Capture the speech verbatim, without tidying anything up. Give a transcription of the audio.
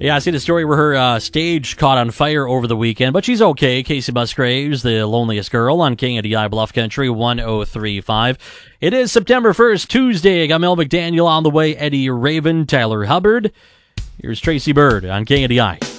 Yeah, I seen a story where her uh, stage caught on fire over the weekend, but she's okay. Casey Musgraves, the loneliest girl on K N D I Bluff Country one oh three point five. It is September first, Tuesday. I got Mel McDaniel on the way, Eddie Raven, Tyler Hubbard. Here's Tracy Bird on K N D I.